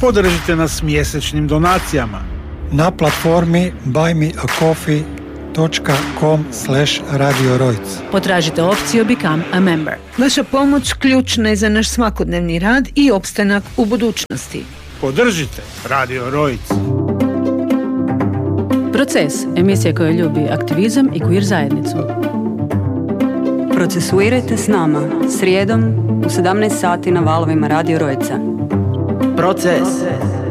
Podržite nas mjesečnim donacijama na platformi buymeacoffee.com/Radio Rojc. Potražite opciju Become a Member. Vaša pomoć ključna je za naš svakodnevni rad i opstanak u budućnosti. Podržite Radio Rojc. Proces, emisija koja ljubi aktivizam i queer zajednicu. Procesuirajte s nama srijedom u 17 sati na valovima Radio Rojca. Proces.